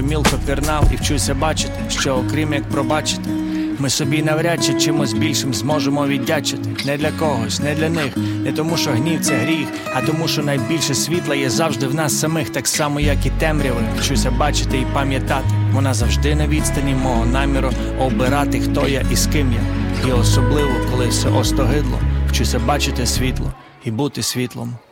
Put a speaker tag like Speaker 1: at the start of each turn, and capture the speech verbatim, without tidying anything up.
Speaker 1: Мілко пірнав і вчуся бачити, що окрім як пробачити, ми собі навряд чи чимось більшим зможемо віддячити. Не для когось, не для них, не тому що гнів це гріх, а тому що найбільше світла є завжди в нас самих, так само як і темряви. Вчуся бачити і пам'ятати, вона завжди на відстані мого наміру обирати, хто я і з ким я. І особливо, коли все остогидло, вчуся бачити світло і бути світлом.